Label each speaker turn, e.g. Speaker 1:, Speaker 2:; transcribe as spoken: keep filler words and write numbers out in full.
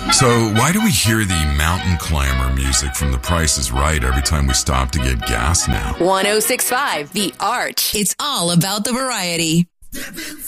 Speaker 1: So why do we hear the mountain climber music from The Price is Right every time we stop to get gas now?
Speaker 2: one oh six point five The Arch.
Speaker 3: It's all about the variety.
Speaker 4: Step inside.